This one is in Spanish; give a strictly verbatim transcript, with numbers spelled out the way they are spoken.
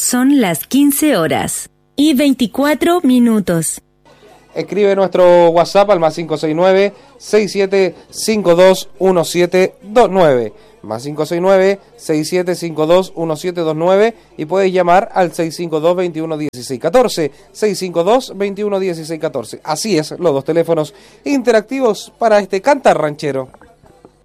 Son las quince horas y veinticuatro minutos. Escribe nuestro WhatsApp al más cinco seis nueve, seis siete cinco dos, uno siete dos nueve. Más cinco seis nueve, seis siete cinco dos, uno siete dos nueve y puedes llamar al seis cinco dos, veintiuno dieciséis catorce. seis cinco dos, veintiuno dieciséis catorce. Así es, los dos teléfonos interactivos para este cantar ranchero.